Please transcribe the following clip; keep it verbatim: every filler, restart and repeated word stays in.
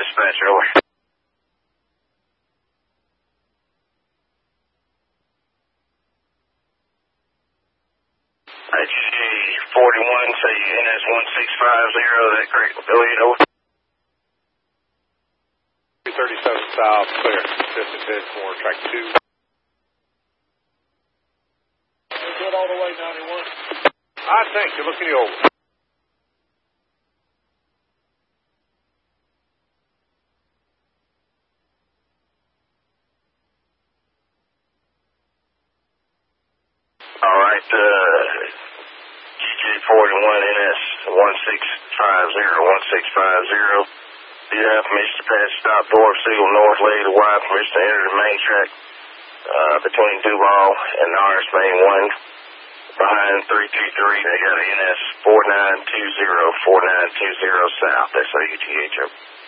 dispatcher, over. H G forty-one, say N S one six five zero, that correct? Go ahead, over. two thirty-seven south, clear. Distance is for track two. You're good all the way, ninety-one. I think you're looking you over. All right, uh, G J forty-one, N S one six five zero, one six five zero. Do you have permission to pass stop door, signal north, lay the wide, permission to enter the main track, uh, between Duval and Norris Main one, behind three two three, they got an N S four nine two zero, four nine two zero south, that's A U T H O.